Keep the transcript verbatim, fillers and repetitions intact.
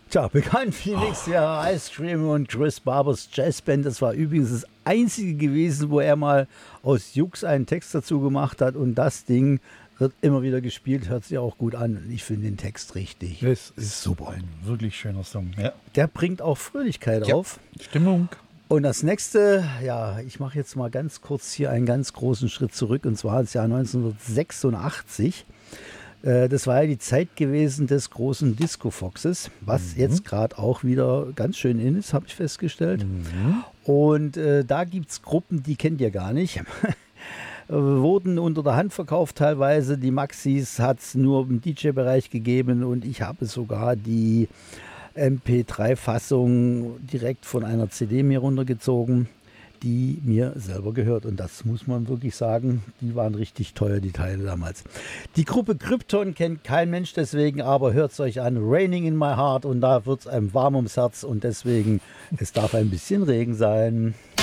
Tja, bekannt wie nächstes Jahr Ice Cream und Chris Barbers Jazzband. Das war übrigens das einzige gewesen, wo er mal aus Jux einen Text dazu gemacht hat. Und das Ding wird immer wieder gespielt, hört sich auch gut an. Und ich finde den Text richtig. Das ist super. Ein wirklich schöner Song. Ja. Der bringt auch Fröhlichkeit ja. auf. Stimmung. Und das nächste, ja, ich mache jetzt mal ganz kurz hier einen ganz großen Schritt zurück. Und zwar ins Jahr neunzehnhundertsechsundachtzig. Das war ja die Zeit gewesen des großen Disco Foxes, was mhm. jetzt gerade auch wieder ganz schön in ist, habe ich festgestellt. Mhm. Und äh, da gibt es Gruppen, die kennt ihr gar nicht. Wurden unter der Hand verkauft teilweise. Die Maxis hat es nur im D J-Bereich gegeben und ich habe sogar die M P drei Fassung direkt von einer C D mir runtergezogen, die mir selber gehört. Und das muss man wirklich sagen, die waren richtig teuer, die Teile damals. Die Gruppe Krypton kennt kein Mensch deswegen, aber hört es euch an, Raining in my heart, und da wird es einem warm ums Herz und deswegen, es darf ein bisschen Regen sein.